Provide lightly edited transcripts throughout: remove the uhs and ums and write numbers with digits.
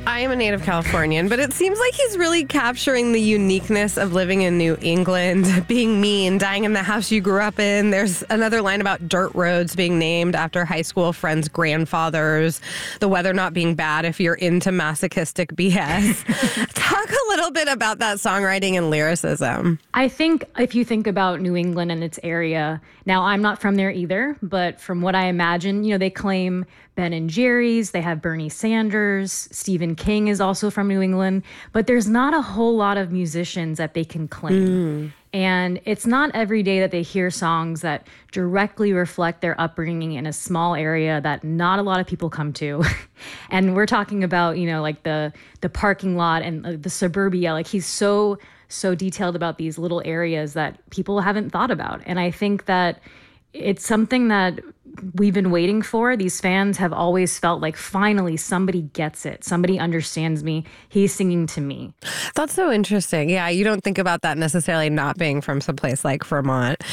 I am a native Californian, but it seems like he's really capturing the uniqueness of living in New England, being mean, dying in the house you grew up in. There's another line about dirt roads being named after high school friends' grandfathers, the weather not being bad if you're into masochistic BS. Talk a little bit about that songwriting and lyricism. I think if you think about New England and its area, now I'm not from there either, but from what I imagine, they claim Ben and Jerry's, they have Bernie Sanders, Stephen King is also from New England, but there's not a whole lot of musicians that they can claim. And it's not every day that they hear songs that directly reflect their upbringing in a small area that not a lot of people come to. And we're talking about, like the parking lot and the suburbia. Like he's so detailed about these little areas that people haven't thought about. And I think that it's something that we've been waiting for. These fans have always felt like finally somebody gets it. Somebody understands me. He's singing to me. That's so interesting. Yeah, you don't think about that necessarily not being from someplace like Vermont.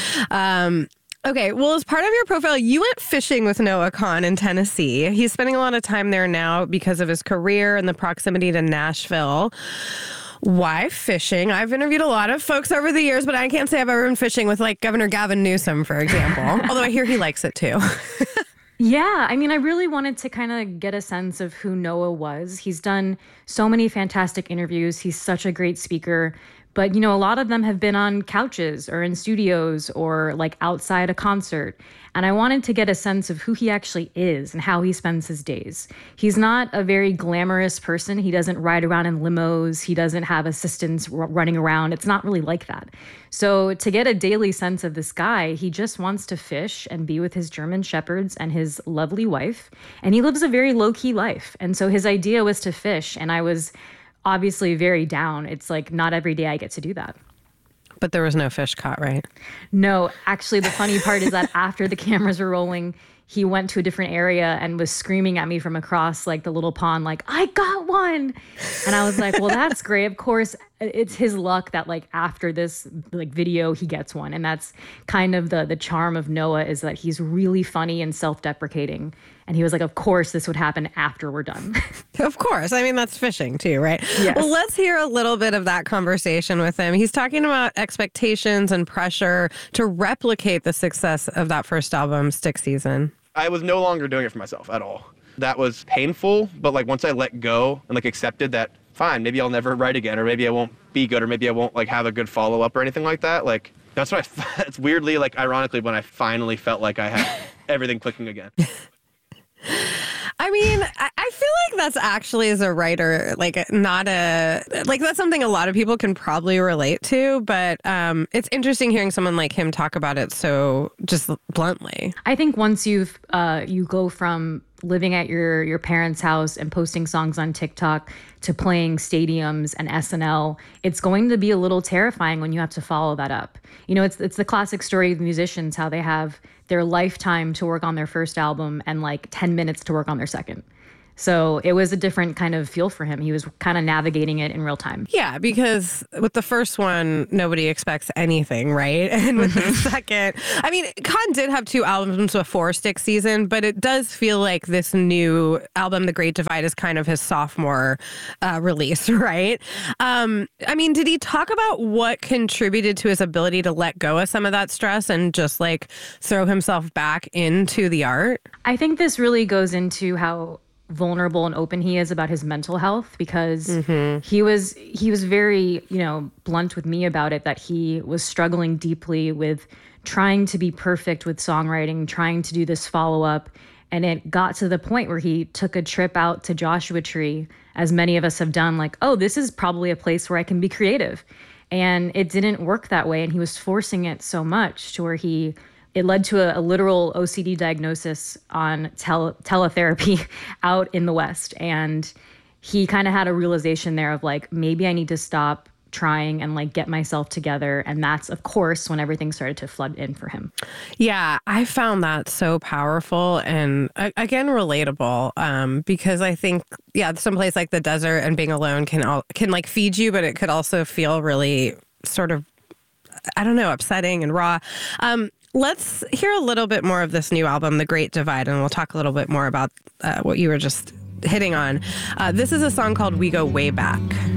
Okay, well, as part of your profile, you went fishing with Noah Kahan in Tennessee. He's spending a lot of time there now because of his career and the proximity to Nashville. Why fishing? I've interviewed a lot of folks over the years, but I can't say I've ever been fishing with like Governor Gavin Newsom, for example. Although I hear he likes it too. Yeah, I mean, I really wanted to kind of get a sense of who Noah was. He's done so many fantastic interviews. He's such a great speaker. But, a lot of them have been on couches or in studios or like outside a concert. And I wanted to get a sense of who he actually is and how he spends his days. He's not a very glamorous person. He doesn't ride around in limos. He doesn't have assistants running around. It's not really like that. So to get a daily sense of this guy, he just wants to fish and be with his German shepherds and his lovely wife. And he lives a very low-key life. And so his idea was to fish. And I was obviously very down. It's like not every day I get to do that. But there was no fish caught, right? No, actually, the funny part is that after the cameras were rolling, he went to a different area and was screaming at me from across like the little pond, like, I got one. And I was like, well, that's great. Of course, it's his luck that like after this like video, he gets one. And that's kind of the charm of Noah, is that he's really funny and self-deprecating. And he was like, of course, this would happen after we're done. Of course. I mean, that's fishing too, right? Yes. Well, let's hear a little bit of that conversation with him. He's talking about expectations and pressure to replicate the success of that first album, Stick Season. I was no longer doing it for myself at all. That was painful, but like once I let go and like accepted that, fine, maybe I'll never write again, or maybe I won't be good, or maybe I won't like have a good follow-up or anything like that. Like that's what it's weirdly, like ironically, when I finally felt like I had everything clicking again. I mean, I feel like that's actually, as a writer, like that's something a lot of people can probably relate to, but it's interesting hearing someone like him talk about it so just bluntly. I think once you go from living at your parents' house and posting songs on TikTok to playing stadiums and SNL, it's going to be a little terrifying when you have to follow that up. It's the classic story of musicians, how they have their lifetime to work on their first album and like 10 minutes to work on their second. So it was a different kind of feel for him. He was kind of navigating it in real time. Yeah, because with the first one, nobody expects anything, right? And with the second, I mean, Kahan did have 2 albums before Stick Season, but it does feel like this new album, The Great Divide, is kind of his sophomore release, right? I mean, did he talk about what contributed to his ability to let go of some of that stress and just like throw himself back into the art? I think this really goes into how vulnerable and open he is about his mental health, because he was very, blunt with me about it, that he was struggling deeply with trying to be perfect with songwriting, trying to do this follow-up. And it got to the point where he took a trip out to Joshua Tree, as many of us have done, like, oh, this is probably a place where I can be creative. And it didn't work that way. And he was forcing it so much to where it led to a literal OCD diagnosis on teletherapy out in the West. And he kind of had a realization there of like, maybe I need to stop trying and like get myself together. And that's, of course, when everything started to flood in for him. Yeah, I found that so powerful and, again, relatable, because I think, someplace like the desert and being alone can like feed you, but it could also feel really sort of, I don't know, upsetting and raw. Let's hear a little bit more of this new album, The Great Divide, and we'll talk a little bit more about what you were just hitting on. This is a song called We Go Way Back.